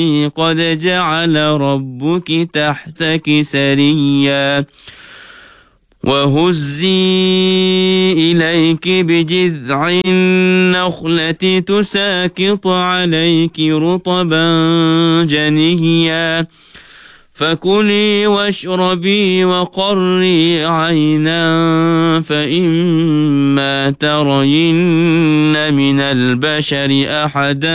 قد جعل ربك تحتك سريا وهزي إليك بجذع النخلة تساقط عليك رطبا جنيا فكلي واشربي وقري عينا فإما ترين من البشر أحدا